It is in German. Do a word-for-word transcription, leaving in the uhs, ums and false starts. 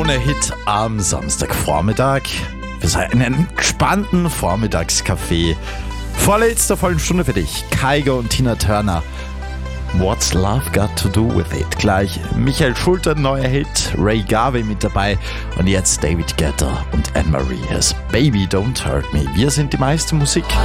ohne Hit am Samstagvormittag. Für einen entspannten Vormittagskaffee. Vorletzter vollen Stunde für dich. Kygo und Tina Turner. What's Love Got to Do With It? Gleich Michael Schulter, neuer Hit. Ray Garvey mit dabei. Und jetzt David Guetta und Anne-Marie. Baby Don't Hurt Me. Wir sind die meiste Musik.